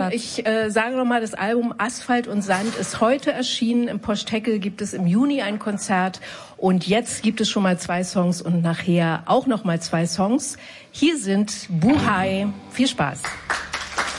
Platz. Ich sage nochmal, das Album Asphalt und Sand ist heute erschienen. Im Poschteckel gibt es im Juni ein Konzert. Und jetzt gibt es schon mal 2 Songs und nachher auch noch mal 2 Songs. Hier sind Buhai. Viel Spaß.